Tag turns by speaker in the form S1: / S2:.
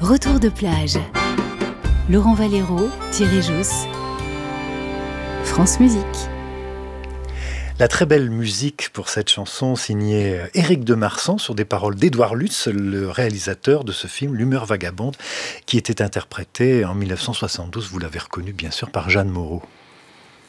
S1: Retour de plage. Laurent Valero, Thierry Jousse, France Musique.
S2: La très belle musique pour cette chanson signée Éric de Marsan sur des paroles d'Édouard Lutz, le réalisateur de ce film L'humeur vagabonde, qui était interprété en 1972, vous l'avez reconnu bien sûr, par Jeanne Moreau.